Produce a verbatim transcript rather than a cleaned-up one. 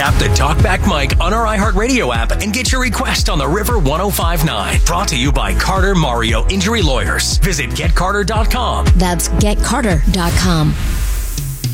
Tap the Talkback mic on our iHeartRadio app and get your request on the River one oh five point nine. Brought to you by Carter Mario Injury Lawyers. Visit get carter dot com. That's get carter dot com.